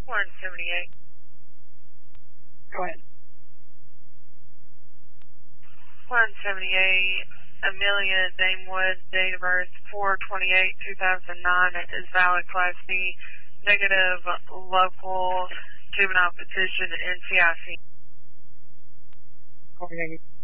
178. Go ahead. 178, Amelia Damewood, date of birth 4/28/2009, is valid Class B, negative local juvenile petition NCIC. Okay.